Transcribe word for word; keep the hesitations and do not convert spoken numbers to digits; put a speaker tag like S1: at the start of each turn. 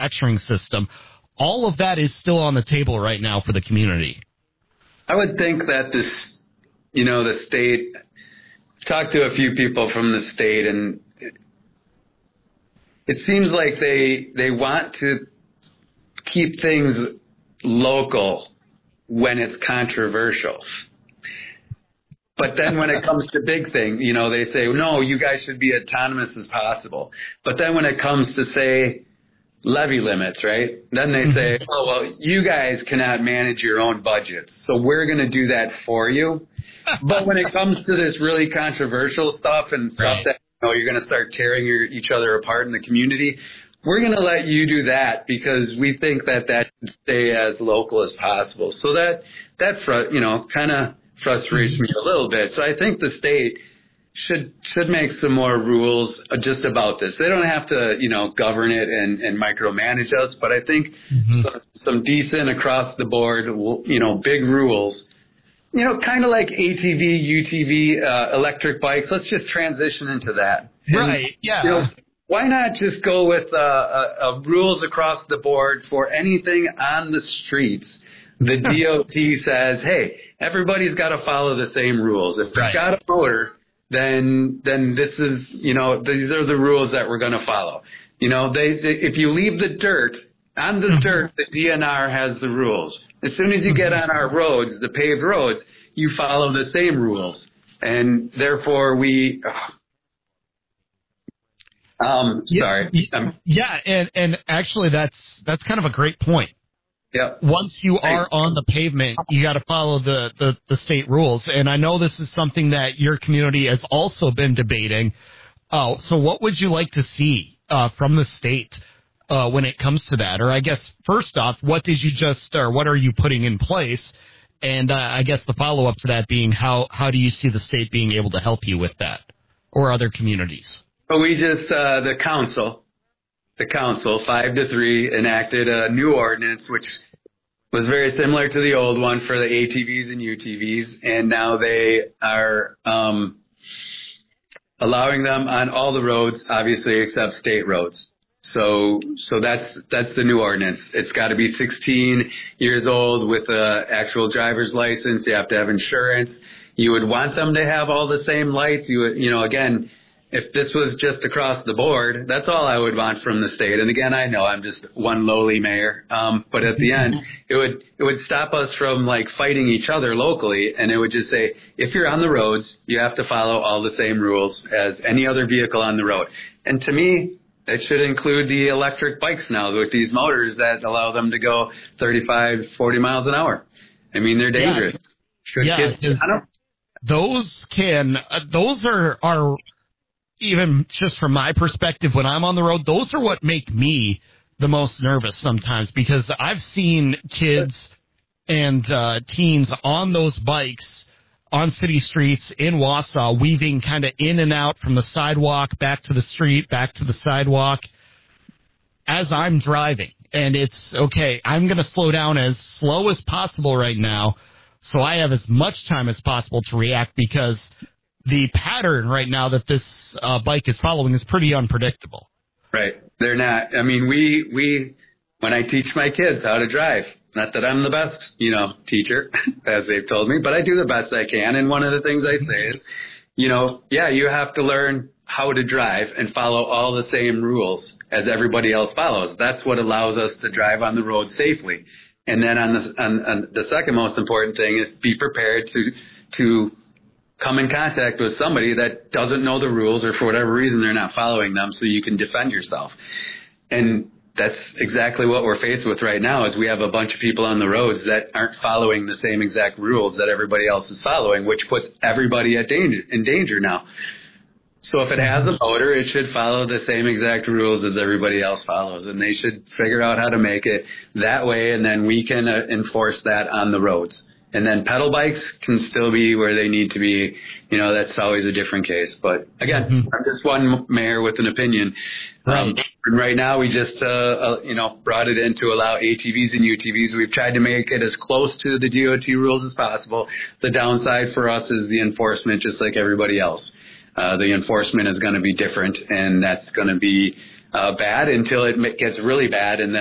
S1: manufacturing system. All of that is still on the table right now for the community.
S2: I would think that this, you know, the state, talked to a few people from the state, and it, it seems like they they want to keep things local when it's controversial. But then when it comes to big things, you know, they say, no, you guys should be autonomous as possible. But then when it comes to, say, levy limits, right, then they say, oh, well, you guys cannot manage your own budgets, so we're going to do that for you. But when it comes to this really controversial stuff and stuff right. that, you know, you're going to start tearing your, each other apart in the community, we're going to let you do that because we think that that should stay as local as possible. So that, that fr- you know, kind of frustrates me a little bit. So I think the state should should make some more rules just about this. They don't have to, you know, govern it and, and micromanage us, but I think mm-hmm. some, some decent across the board, you know, big rules, you know, kind of like A T V, U T V, uh, electric bikes. Let's just transition into that.
S1: Right. And, yeah.
S2: You know, why not just go with uh, uh, uh, rules across the board for anything on the streets? The D O T says, hey, everybody's got to follow the same rules. If you've right. got a motor, then then this is, you know, these are the rules that we're going to follow. You know, they, they if you leave the dirt on the mm-hmm. dirt, the D N R has the rules. As soon as you get on our roads, the paved roads, you follow the same rules, and therefore we. Ugh. Um, sorry.
S1: Yeah, yeah, and and actually, that's that's kind of a great point.
S2: Yep.
S1: Once you are on the pavement, you got to follow the, the, the state rules. And I know this is something that your community has also been debating. Uh, so what would you like to see uh, from the state uh, when it comes to that? Or I guess, first off, what did you just, or what are you putting in place? And uh, I guess the follow-up to that being, how, how do you see the state being able to help you with that or other communities?
S2: Well, we just, uh, the council. The council, five to three, enacted a new ordinance, which was very similar to the old one for the A T Vs and U T Vs, and now they are um, allowing them on all the roads, obviously, except state roads. So, so that's that's the new ordinance. It's got to be sixteen years old with an actual driver's license. You have to have insurance. You would want them to have all the same lights. You would, you know, again. If this was just across the board, that's all I would want from the state. And again, I know I'm just one lowly mayor, um, but at the end, it would it would stop us from like fighting each other locally, and it would just say, if you're on the roads, you have to follow all the same rules as any other vehicle on the road. And to me, it should include the electric bikes now with these motors that allow them to go thirty-five, forty miles an hour. I mean, they're dangerous.
S1: Yeah,
S2: Should
S1: yeah
S2: kids, I don't,
S1: those can uh, those are are. Even just from my perspective, when I'm on the road, those are what make me the most nervous sometimes, because I've seen kids and uh, teens on those bikes on city streets in Wausau, weaving kind of in and out from the sidewalk, back to the street, back to the sidewalk, as I'm driving. And it's, okay, I'm going to slow down as slow as possible right now, so I have as much time as possible to react, because the pattern right now that this uh, bike is following is pretty unpredictable.
S2: Right. They're not. I mean, we, we, when I teach my kids how to drive, not that I'm the best, you know, teacher, as they've told me, but I do the best I can. And one of the things I say is, you know, yeah, you have to learn how to drive and follow all the same rules as everybody else follows. That's what allows us to drive on the road safely. And then on the, on, on the second most important thing is be prepared to, to, come in contact with somebody that doesn't know the rules, or for whatever reason they're not following them, so you can defend yourself. And that's exactly what we're faced with right now, is we have a bunch of people on the roads that aren't following the same exact rules that everybody else is following, which puts everybody at danger, in danger now. So if it has a motor, it should follow the same exact rules as everybody else follows, and they should figure out how to make it that way, and then we can uh, enforce that on the roads. And then pedal bikes can still be where they need to be. You know, that's always a different case. But again, mm-hmm. I'm just one mayor with an opinion.
S1: Right.
S2: Um, and right now we just, uh, uh, you know, brought it in to allow A T Vs and U T Vs. We've tried to make it as close to the D O T rules as possible. The downside for us is the enforcement, just like everybody else. Uh, the enforcement is going to be different, and that's going to be uh, bad until it gets really bad, and then